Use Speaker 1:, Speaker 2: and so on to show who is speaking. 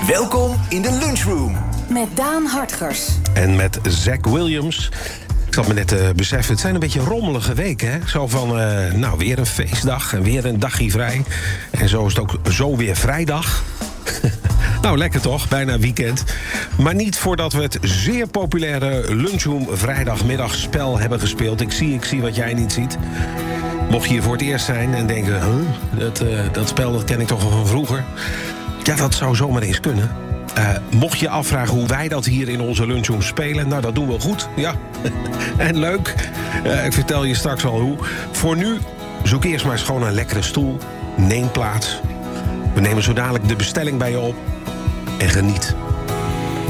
Speaker 1: Welkom in de lunchroom.
Speaker 2: Met Daan Hartgers.
Speaker 3: En met Zack Williams. Ik zat me net te beseffen, het zijn een beetje rommelige weken, hè? Zo van, weer een feestdag en weer een dagje vrij. En zo is het ook zo weer vrijdag. Nou, lekker toch? Bijna weekend. Maar niet voordat we het zeer populaire Lunchroom vrijdagmiddagspel hebben gespeeld. Ik zie wat jij niet ziet. Mocht je hier voor het eerst zijn en denken, dat spel dat ken ik toch al van vroeger. Ja, dat zou zomaar eens kunnen. Mocht je afvragen hoe wij dat hier in onze lunchroom spelen, nou, dat doen we goed, ja. En leuk. Ik vertel je straks wel hoe. Voor nu, zoek eerst maar eens gewoon een lekkere stoel. Neem plaats. We nemen zo dadelijk de bestelling bij je op. En geniet.